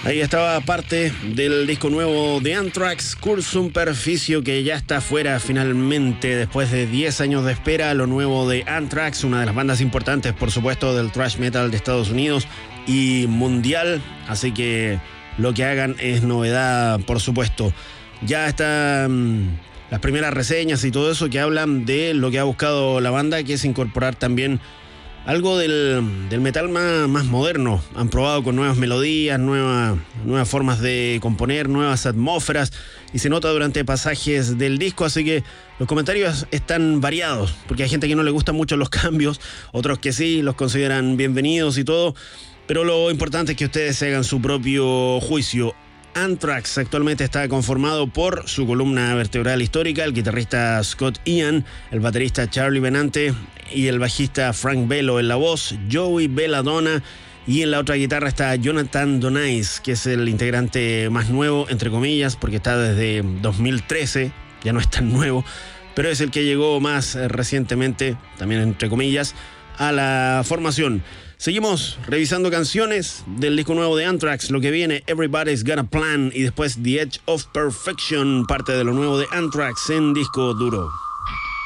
Ahí estaba parte del disco nuevo de Anthrax, Cursum Perficio, que ya está fuera finalmente después de 10 años de espera. Lo nuevo de Anthrax, una de las bandas importantes, por supuesto, del thrash metal de Estados Unidos y mundial. Así que lo que hagan es novedad, por supuesto. Ya están las primeras reseñas y todo eso que hablan de lo que ha buscado la banda, que es incorporar también algo del metal más moderno. Han probado con nuevas melodías, nuevas formas de componer, nuevas atmósferas, y se nota durante pasajes del disco, así que los comentarios están variados, porque hay gente que no le gustan mucho los cambios, otros que sí, los consideran bienvenidos y todo, pero lo importante es que ustedes se hagan su propio juicio. Anthrax actualmente está conformado por su columna vertebral histórica, el guitarrista Scott Ian, el baterista Charlie Benante y el bajista Frank Bello en la voz, Joey Belladonna, y en la otra guitarra está Jonathan Donais, que es el integrante más nuevo, entre comillas, porque está desde 2013, ya no es tan nuevo, pero es el que llegó más recientemente, también entre comillas, a la formación. Seguimos revisando canciones del disco nuevo de Anthrax, lo que viene, Everybody's Got a Plan, y después The Edge of Perfection, parte de lo nuevo de Anthrax en disco duro.